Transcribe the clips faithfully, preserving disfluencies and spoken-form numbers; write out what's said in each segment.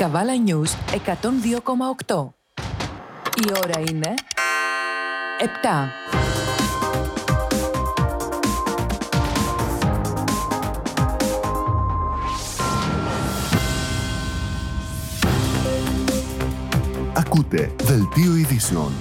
Καβάλα News εκατόν δύο κόμμα οκτώ. Η ώρα είναι επτά. Ακούτε Δελτίο Ειδήσεων.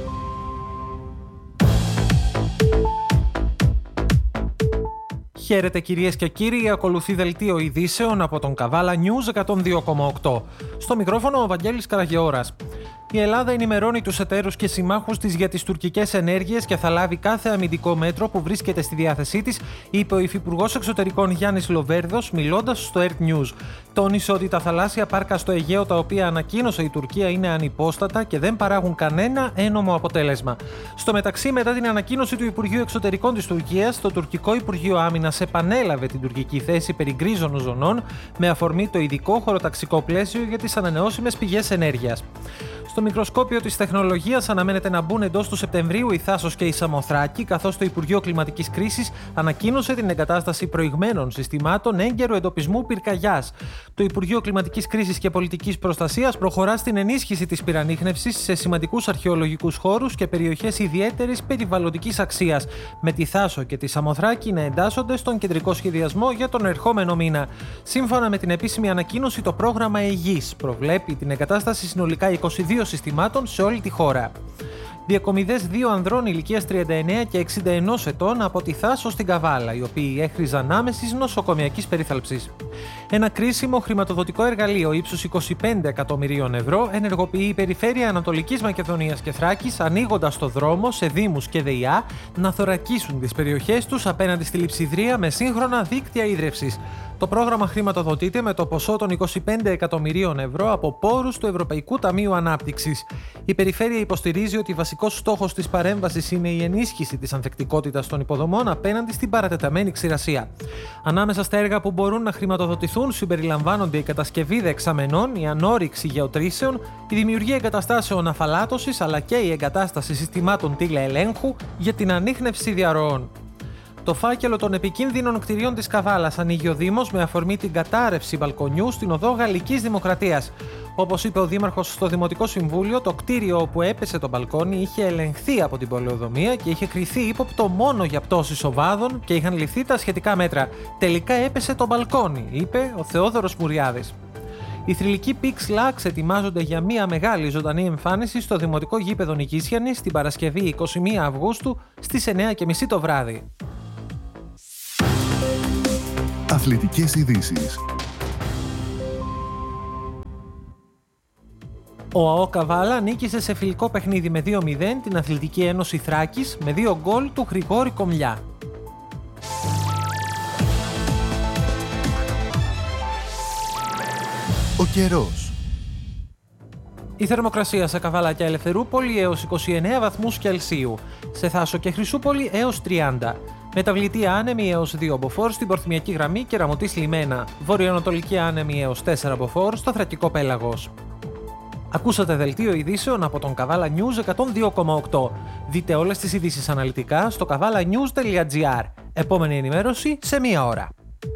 Χαίρετε κυρίες και κύριοι, ακολουθεί Δελτίο Ειδήσεων από τον Καβάλα News εκατόν δύο κόμμα οκτώ. Στο μικρόφωνο ο Βαγγέλης Καραγεώρας. Η Ελλάδα ενημερώνει τους εταίρους και συμμάχους της για τις τουρκικές ενέργειες και θα λάβει κάθε αμυντικό μέτρο που βρίσκεται στη διάθεσή της, είπε ο Υφυπουργός Εξωτερικών Γιάννης Λοβέρδος, μιλώντας στο Earth News. Τόνισε ότι τα θαλάσσια πάρκα στο Αιγαίο, τα οποία ανακοίνωσε η Τουρκία, είναι ανυπόστατα και δεν παράγουν κανένα ένομο αποτέλεσμα. Στο μεταξύ, μετά την ανακοίνωση του Υπουργείου Εξωτερικών της Τουρκίας, το τουρκικό Υπουργείο Άμυνας επανέλαβε την τουρκική θέση περί γκρίζων ζωνών με αφορμή το ειδικό χωροταξικό πλαίσιο για τις ανανεώσιμες πηγές ενέργειας. Στο μικροσκόπιο της τεχνολογίας αναμένεται να μπουν εντός του Σεπτεμβρίου η Θάσος και η Σαμοθράκη, καθώς το Υπουργείο Κλιματικής Κρίσης ανακοίνωσε την εγκατάσταση προηγμένων συστημάτων έγκαιρου εντοπισμού πυρκαγιάς. Το Υπουργείο Κλιματικής Κρίσης και Πολιτικής Προστασίας προχωρά στην ενίσχυση της πυρανίχνευσης σε σημαντικούς αρχαιολογικούς χώρους και περιοχές ιδιαίτερης περιβαλλοντικής αξίας, με τη Θάσο και τη Σαμοθράκη να εντάσσονται στον κεντρικό σχεδιασμό για τον ερχόμενο μήνα. Σύμφωνα με την επίσημη ανακοίνωση, το πρόγραμμα Αιγής προβλέπει την εγκατάσταση συνολικά είκοσι δύο συστημάτων σε όλη τη χώρα. Διακομιδές δύο ανδρών ηλικίας τριάντα εννέα και εξήντα ένα ετών από τη Θάσο στην Καβάλα, οι οποίοι έχριζαν άμεσης νοσοκομιακής περίθαλψης. Ένα κρίσιμο χρηματοδοτικό εργαλείο ύψους είκοσι πέντε εκατομμυρίων ευρώ ενεργοποιεί η Περιφέρεια Ανατολικής Μακεδονίας και Θράκης, ανοίγοντας το δρόμο σε δήμους και ΔΕΙΑ να θωρακίσουν τις περιοχές τους απέναντι στη λειψιδρία με σύγχρονα δίκτυα ίδρευσης. Το πρόγραμμα χρηματοδοτείται με το ποσό των είκοσι πέντε εκατομμυρίων ευρώ από πόρους του Ευρωπαϊκού Ταμείου Ανάπτυξης. Η Περιφέρεια υποστηρίζει ότι βασικός στόχος της παρέμβασης είναι η ενίσχυση της ανθεκτικότητας των υποδομών απέναντι στην παρατεταμένη ξηρασία. Ανάμεσα στα έργα που μπορούν να χρηματοδοτηθούν συμπεριλαμβάνονται η κατασκευή δεξαμενών, η ανόρυξη γεωτρήσεων, η δημιουργία εγκαταστάσεων αφαλάτωσης αλλά και η εγκατάσταση συστημάτων τηλεελέγχου για την ανίχνευση διαρροών. Το φάκελο των επικίνδυνων κτηρίων της Καβάλας ανοίγει ο Δήμος με αφορμή την κατάρρευση μπαλκονιού στην οδό Γαλλικής Δημοκρατίας. Όπως είπε ο Δήμαρχος στο Δημοτικό Συμβούλιο, το κτίριο όπου έπεσε το μπαλκόνι είχε ελεγχθεί από την πολεοδομία και είχε κριθεί ύποπτο μόνο για πτώσεις οβάδων και είχαν ληφθεί τα σχετικά μέτρα. Τελικά έπεσε το μπαλκόνι, είπε ο Θεόδωρος Μουριάδης. Οι θρυλικοί Pix Lux ετοιμάζονται για μια μεγάλη ζωντανή εμφάνιση στο Δημοτικό Γήπεδο Νικήσιανης την Παρασκευή εικοστή πρώτη Αυγούστου στις εννιά και μισή το βράδυ. Αθλητικές ειδήσεις. Ο ΑΟ Καβάλα νίκησε σε φιλικό παιχνίδι με δύο μηδέν την Αθλητική Ένωση Θράκης με δύο γκολ του Γρηγόρη Κομλιά. Ο καιρός. Η θερμοκρασία σε Καβάλα και Ελευθερούπολη έως είκοσι εννέα βαθμούς Κελσίου, σε Θάσο και Χρυσούπολη έως τριάντα. Μεταβλητή άνεμη έως δύο μποφόρ στην Πορθμιακή Γραμμή και Ραμωτής Λιμένα. Βορειοανατολική άνεμη έως τέσσερα μποφόρ στο Θρακικό Πέλαγος. Ακούσατε Δελτίο Ειδήσεων από τον Καβάλα News εκατόν δύο κόμμα οκτώ. Δείτε όλες τις ειδήσεις αναλυτικά στο καβάλα news τελεία τζι άρ. Επόμενη ενημέρωση σε μία ώρα.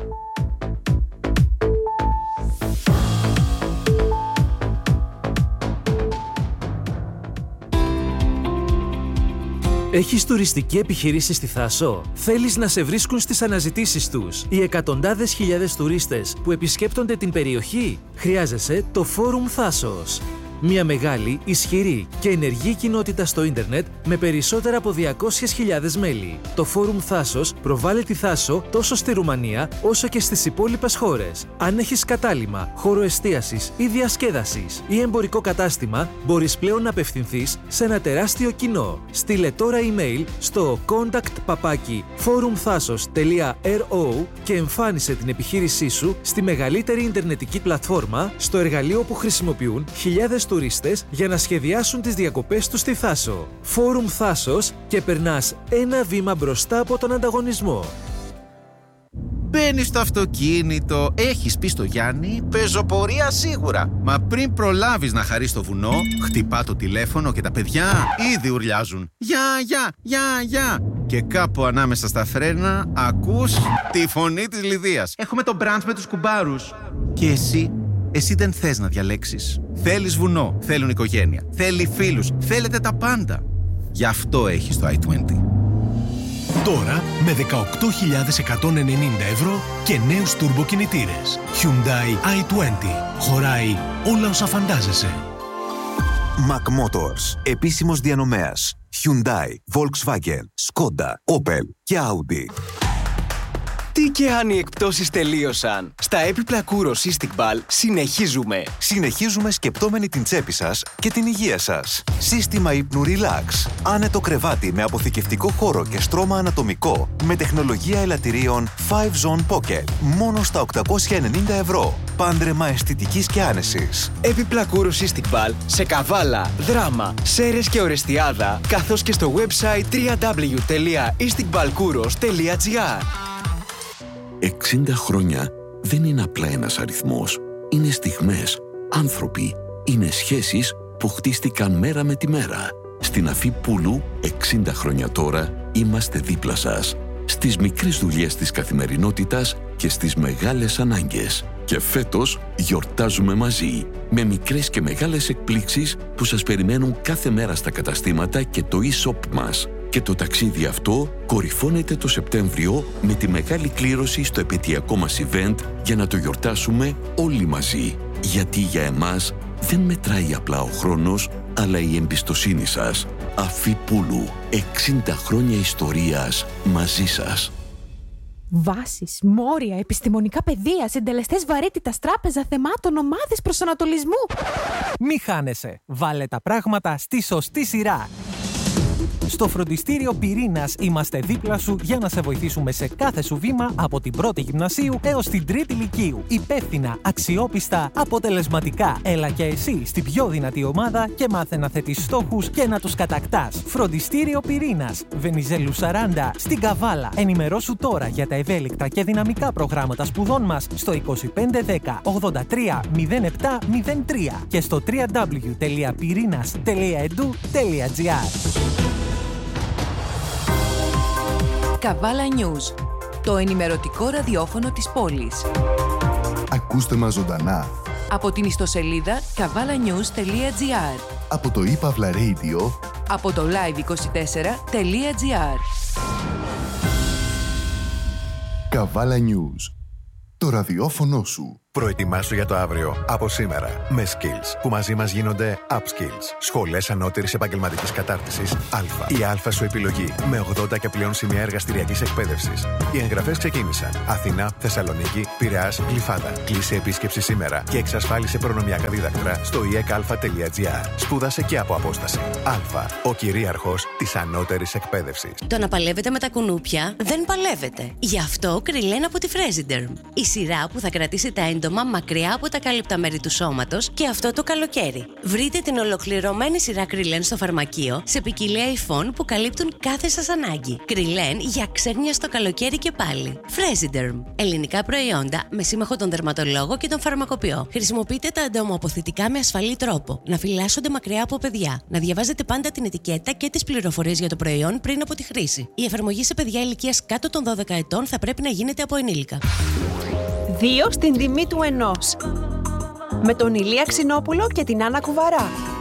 Έχεις τουριστική επιχείρηση στη Θάσο? Θέλεις να σε βρίσκουν στις αναζητήσεις τους οι εκατοντάδες χιλιάδες τουρίστες που επισκέπτονται την περιοχή? Χρειάζεσαι το Φόρουμ Θάσος. Μια μεγάλη, ισχυρή και ενεργή κοινότητα στο ίντερνετ με περισσότερα από διακόσιες χιλιάδες μέλη. Το Φόρουμ Θάσος προβάλλει τη Θάσο τόσο στη Ρουμανία όσο και στις υπόλοιπες χώρες. Αν έχεις κατάλημα, χώρο εστίασης ή διασκέδασης ή εμπορικό κατάστημα, μπορείς πλέον να απευθυνθείς σε ένα τεράστιο κοινό. Στείλε τώρα email στο contact παπάκι forumthasos τελεία ρο και εμφάνισε την επιχείρησή σου στη μεγαλύτερη ιντερνετική πλατφόρμα, στο εργαλείο που χρησιμοποιούν χιλιάδες τουρίστες για να σχεδιάσουν τις διακοπές τους στη Θάσο. Φόρουμ Θάσος και περνάς ένα βήμα μπροστά από τον ανταγωνισμό. Μπαίνεις στο αυτοκίνητο, έχεις πει στο Γιάννη, πεζοπορία σίγουρα. Μα πριν προλάβεις να χαρείς το βουνό, χτυπά το τηλέφωνο και τα παιδιά ήδη ουρλιάζουν. Γεια, γεια, γεια, γεια. Και κάπου ανάμεσα στα φρένα ακούς τη φωνή της Λιδίας. Έχουμε το μπραντς με τους κουμπάρους. Και εσύ Εσύ δεν θες να διαλέξεις. Θέλεις βουνό, θέλουν οικογένεια, θέλει φίλους, θέλετε τα πάντα. Γι' αυτό έχεις το άι είκοσι. Τώρα με δεκαοκτώ χιλιάδες εκατόν ενενήντα ευρώ και νέους τουρμποκινητήρες. Hyundai άι είκοσι. Χωράει όλα όσα φαντάζεσαι. Mac Motors. Επίσημος διανομέας. Hyundai, Volkswagen, Skoda, Opel και Audi. Τι και αν οι εκπτώσεις τελείωσαν. Στα έπιπλα Kouros Cystic Ball συνεχίζουμε. Συνεχίζουμε σκεπτόμενοι την τσέπη σας και την υγεία σας. Σύστημα ύπνου Relax. Άνετο κρεβάτι με αποθηκευτικό χώρο και στρώμα ανατομικό με τεχνολογία ελαττηρίων φάιβ Zone Pocket. Μόνο στα οκτακόσια ενενήντα ευρώ. Πάντρεμα αισθητικής και άνεσης. Έπιπλα Kouros Cystic Ball σε Καβάλα, Δράμα, Σέρρες και Ορεστιάδα, καθώς και στο website double-u double-u double-u τελεία isticballkouros τελεία gr. εξήντα χρόνια δεν είναι απλά ένας αριθμός. Είναι στιγμές, άνθρωποι, είναι σχέσεις που χτίστηκαν μέρα με τη μέρα. Στην Αφή Πούλου, εξήντα χρόνια τώρα, είμαστε δίπλα σας. Στις μικρές δουλειές της καθημερινότητας και στις μεγάλες ανάγκες. Και φέτος γιορτάζουμε μαζί, με μικρές και μεγάλες εκπλήξεις που σας περιμένουν κάθε μέρα στα καταστήματα και το e-shop μας. Και το ταξίδι αυτό κορυφώνεται το Σεπτέμβριο με τη μεγάλη κλήρωση στο επαιτειακό μας event για να το γιορτάσουμε όλοι μαζί. Γιατί για εμάς δεν μετράει απλά ο χρόνος, αλλά η εμπιστοσύνη σας. Αφή Πούλου, εξήντα χρόνια ιστορίας μαζί σας. Βάσεις, μόρια, επιστημονικά πεδία, συντελεστές βαρύτητας, τράπεζα θεμάτων, ομάδες προσανατολισμού. Μη χάνεσαι. Βάλε τα πράγματα στη σωστή σειρά. Στο φροντιστήριο Πυρήνας είμαστε δίπλα σου για να σε βοηθήσουμε σε κάθε σου βήμα από την πρώτη γυμνασίου έως την τρίτη λυκείου. Υπεύθυνα, αξιόπιστα, αποτελεσματικά. Έλα και εσύ στην πιο δυνατή ομάδα και μάθε να θέτεις στόχους και να τους κατακτάς. Φροντιστήριο Πυρήνας, Βενιζέλου σαράντα, στην Καβάλα. Ενημερώσου τώρα για τα ευέλικτα και δυναμικά προγράμματα σπουδών μας στο είκοσι πέντε δέκα ογδόντα τρία μηδέν επτά μηδέν τρία και στο double-u double-u double-u τελεία πυρίnas τελεία edu τελεία gr. Καβάλα News, το ενημερωτικό ραδιόφωνο της πόλης. Ακούστε μας ζωντανά Από την ιστοσελίδα καβάλα νιους τελεία gr, από το iPavla Radio, από το live είκοσι τέσσερα τελεία gr. Καβάλα News, το ραδιόφωνο σου. Προετοιμάσου για το αύριο από σήμερα με Skills που μαζί μας γίνονται Upskills. Σχολές ανώτερης επαγγελματικής κατάρτισης Α. Η Α σου επιλογή με ογδόντα και πλέον σημεία εργαστηριακής εκπαίδευσης. Οι εγγραφές ξεκίνησαν. Αθήνα, Θεσσαλονίκη, Πειραιάς, Γλυφάδα. Κλείσε επίσκεψη σήμερα και εξασφάλισε προνομιακά δίδακτρα στο ι εκ α τελεία gr. Σπούδασε και από απόσταση. Α. Ο κυρίαρχος της ανώτερης εκπαίδευσης. Το να παλεύετε με τα κουνούπια δεν παλεύετε. Γι' αυτό Κριλέν από τη Fresiderm. Η σειρά που θα κρατήσει τα έντομα μακριά από τα κάλυπτα μέρη του σώματος και αυτό το καλοκαίρι. Βρείτε την ολοκληρωμένη σειρά Κριλέν στο φαρμακείο σε ποικιλία υφών που καλύπτουν κάθε σας ανάγκη. Κριλέν για ξέρνια στο καλοκαίρι και πάλι. Fresiderm. Ελληνικά προϊόντα με σύμμαχο τον δερματολόγο και τον φαρμακοποιό. Χρησιμοποιείτε τα εντομοαποθητικά με ασφαλή τρόπο. Να φυλάσσονται μακριά από παιδιά. Να διαβάζετε πάντα την ετικέτα και τις πληροφορίες για το προϊόν πριν από τη χρήση. Η εφαρμογή σε παιδιά ηλικίας κάτω των δώδεκα ετών θα πρέπει να γίνεται από ενήλικα. Δύο στην τιμή του ενός. Με τον Ηλία Ξινόπουλο και την Άννα Κουβαρά.